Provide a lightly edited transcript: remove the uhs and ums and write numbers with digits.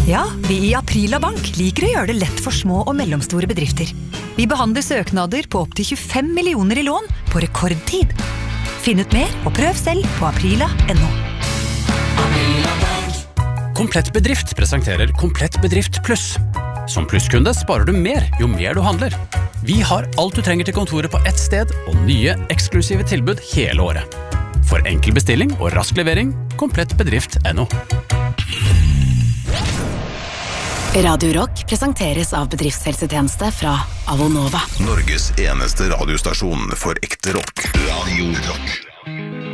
Ja, vi I Aprila Bank liker å gjøre det lett for små og mellomstore bedrifter. Vi behandler søknader på opp til 25 millioner I lån på rekordtid. Finn ut mer og prøv selv på aprila.no. Komplett Bedrift presenterer Komplett Bedrift Pluss. Som plusskunde sparer du mer jo mer du handler. Vi har alt du trenger til kontoret på ett sted, og nye, eksklusive tilbud hele året. For enkel bestilling og rask levering, komplettbedrift.no. Radio Rock presenteres av bedriftshelsetjeneste fra Avonova. Norges eneste radiostasjon for ekte rock. Radio Rock.